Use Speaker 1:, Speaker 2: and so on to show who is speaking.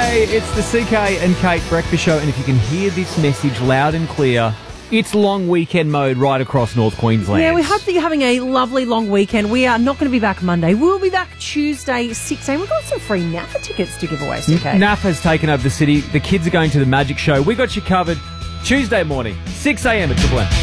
Speaker 1: G'day, it's the CK and Kate Breakfast Show, and if you can hear this message loud and clear, it's long weekend mode right across North Queensland.
Speaker 2: Yeah, we hope that you're having a lovely long weekend. We are not going to be back Monday. We'll be back Tuesday, 6 a.m. We've got some free NAFA tickets to give away, CK.
Speaker 1: NAFA's taken over the city. The kids are going to the magic show. We got you covered Tuesday morning, 6 a.m. at Triple M.